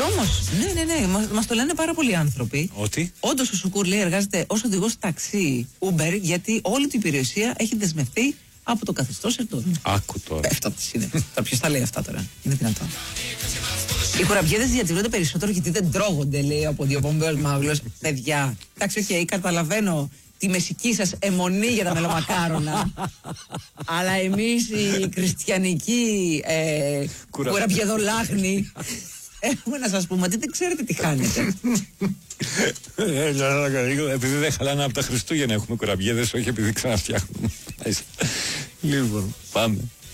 Όμως, ναι, μας το λένε πάρα πολλοί άνθρωποι. Ότι? Όντως ο Σουκούρ λέει εργάζεται ως οδηγός ταξί Uber, γιατί όλη την περιουσία έχει δεσμευτεί από το καθεστώς Ερντογάν. Άκου τώρα. Πέφτω από τη σύννεφη. Ποιος τα λέει αυτά τώρα? Είναι δυνατόν? Οι κουραμπιέδες διατηρούνται περισσότερο γιατί δεν τρώγονται, λέει από δύο πομπέος μάγλος. Παιδιά, εντάξει, καταλαβαίνω τη μεσική σας αιμονή για τα μελομακάρονα. Αλλά εμείς οι χριστιανικοί κουραμπιεδολάχνοι έχουμε να σας πούμε ότι δεν ξέρετε τι χάνετε. Επειδή δεν χαλάνε από τα Χριστούγεννα έχουμε κουραμπιέδες, όχι επειδή ξαναφτιάχνουμε. Λοιπόν, πάμε.